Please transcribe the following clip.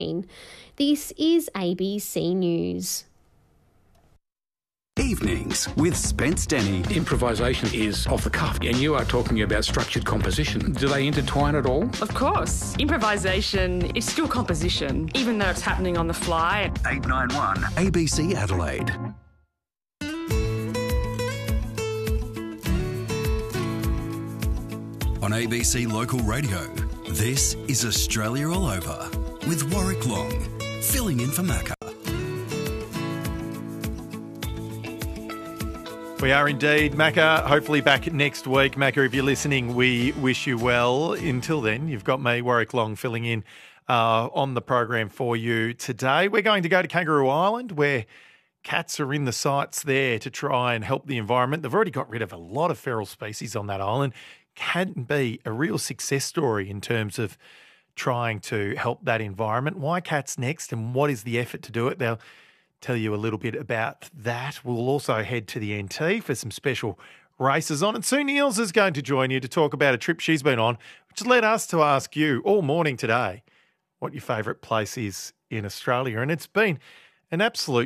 This is ABC News. Evenings with Spence Denny. Improvisation is off the cuff, and you are talking about structured composition. Do they intertwine at all? Of course. Improvisation is still composition, even though it's happening on the fly. 891 ABC Adelaide. On ABC Local Radio, this is Australia All Over with Warwick Long, filling in for Macca. We are indeed. Macca, hopefully back next week. Macca, if you're listening, we wish you well. Until then, you've got me, Warwick Long, filling in on the program for you today. We're going to go to Kangaroo Island, where cats are in the sights there to try and help the environment. They've already got rid of a lot of feral species on that island. Can be a real success story in terms of trying to help that environment. Why cats next, and what is the effort to do it? They'll tell you a little bit about that. We'll also head to the NT for some special races on. And Sue Neils is going to join you to talk about a trip she's been on, which led us to ask you all morning today what your favourite place is in Australia. And it's been an absolute